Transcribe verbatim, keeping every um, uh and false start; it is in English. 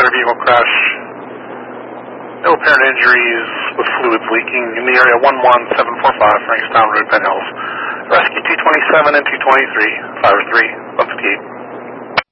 motor vehicle crash. No apparent injuries with fluids leaking in the area one one seven four five, Frankstown Road, Penn Hills. Rescue two twenty-seven and two twenty-three, five three one fifty-eight.